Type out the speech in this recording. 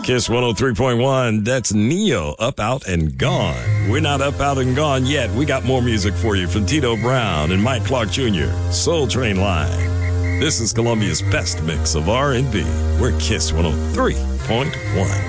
Kiss 103.1, that's Neo, Up, Out, and Gone. We're not up, out, and gone yet. We got more music for you from Tito Brown and Mike Clark Jr., Soul Train Live. This is Columbia's best mix of R&B. We're Kiss 103.1.